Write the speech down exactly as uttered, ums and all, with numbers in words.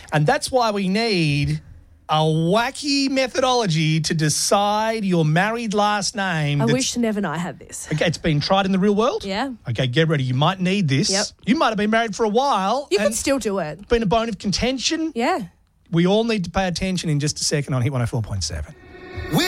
And that's why we need a wacky methodology to decide your married last name. I wish Nev and I had this. Okay, it's been tried in the real world? Yeah. Okay, get ready. You might need this. Yep. You might have been married for a while. You and could still do it. been a bone of contention. Yeah. We all need to pay attention in just a second on Hit one oh four point seven.